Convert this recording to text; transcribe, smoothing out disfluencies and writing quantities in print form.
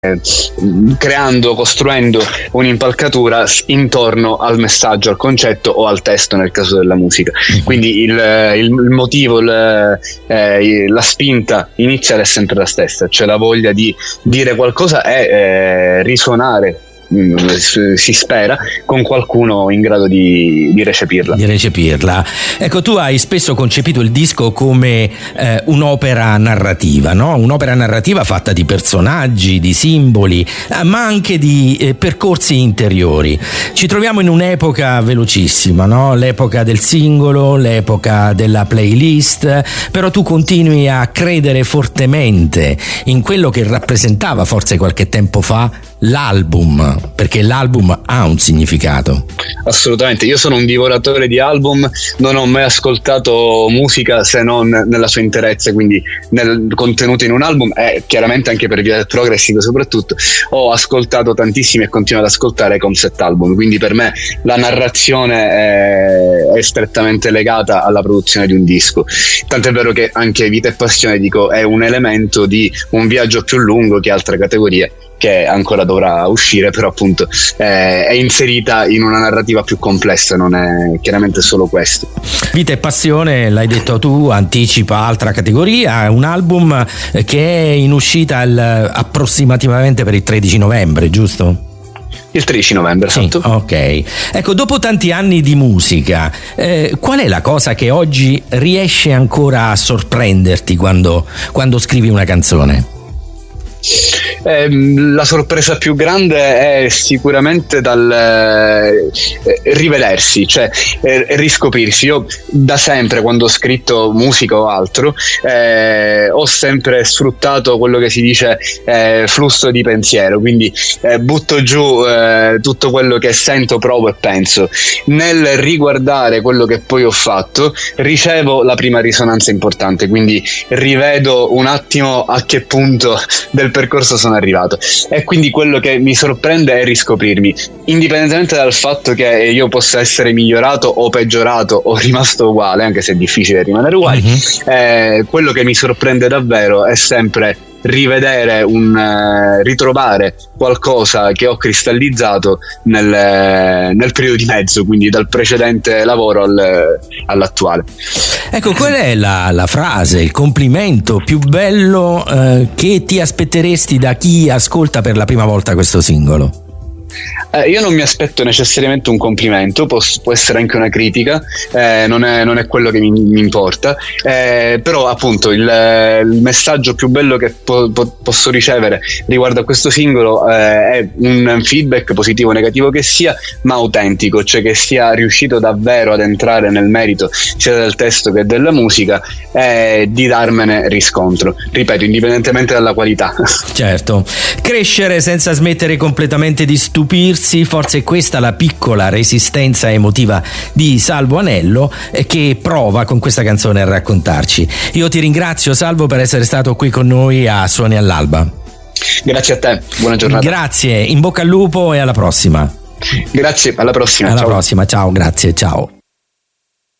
creando, costruendo un'impalcatura intorno al messaggio, al concetto o al testo nel caso della musica. Quindi il motivo, la spinta iniziale è sempre la stessa, cioè la voglia di dire qualcosa e risuonare, si spera, con qualcuno in grado di recepirla. Ecco, tu hai spesso concepito il disco come un'opera narrativa, no? Un'opera narrativa fatta di personaggi, di simboli, ma anche di percorsi interiori. Ci troviamo in un'epoca velocissima, no? L'epoca del singolo, l'epoca della playlist, però tu continui a credere fortemente in quello che rappresentava forse qualche tempo fa l'album, perché l'album ha un significato. Assolutamente, io sono un divoratore di album, non ho mai ascoltato musica se non nella sua interezza, quindi nel contenuto in un album, e chiaramente anche per via del progressive soprattutto ho ascoltato tantissimi e continuo ad ascoltare concept album, quindi per me la narrazione è strettamente legata alla produzione di un disco, tant'è vero che anche Vita e Passione, dico, è un elemento di un viaggio più lungo che altre categorie che ancora dovrà uscire, però appunto è inserita in una narrativa più complessa, non è chiaramente solo questo. Vita e Passione, l'hai detto tu, anticipa altra categoria, è un album che è in uscita approssimativamente per il 13 novembre, giusto? Il 13 novembre, esatto. Sì, ok. Ecco, dopo tanti anni di musica, qual è la cosa che oggi riesce ancora a sorprenderti quando scrivi una canzone? La sorpresa più grande è sicuramente dal rivedersi, cioè riscoprirsi. Io da sempre, quando ho scritto musica o altro, ho sempre sfruttato quello che si dice flusso di pensiero, quindi butto giù tutto quello che sento, provo e penso. Nel riguardare quello che poi ho fatto ricevo la prima risonanza importante, quindi rivedo un attimo a che punto del percorso sono arrivato, e quindi quello che mi sorprende è riscoprirmi, indipendentemente dal fatto che io possa essere migliorato o peggiorato o rimasto uguale, anche se è difficile rimanere uguali. Quello che mi sorprende davvero è sempre rivedere ritrovare qualcosa che ho cristallizzato nel periodo di mezzo, quindi dal precedente lavoro all'attuale. Ecco, qual è la frase, il complimento più bello che ti aspetteresti da chi ascolta per la prima volta questo singolo? Io non mi aspetto necessariamente un complimento, può essere anche una critica, non è quello che mi importa, però appunto il messaggio più bello che posso ricevere riguardo a questo singolo è un feedback, positivo o negativo che sia, ma autentico, cioè che sia riuscito davvero ad entrare nel merito sia del testo che della musica, e di darmene riscontro, ripeto, indipendentemente dalla qualità. Certo, crescere senza smettere completamente di stupirsi, forse è questa la piccola resistenza emotiva di Salvo Anello che prova con questa canzone a raccontarci. Io ti ringrazio, Salvo, per essere stato qui con noi a Suoni all'Alba. Grazie a te, buona giornata. Grazie, in bocca al lupo e alla prossima. Grazie, alla prossima. Prossima, ciao, grazie, ciao.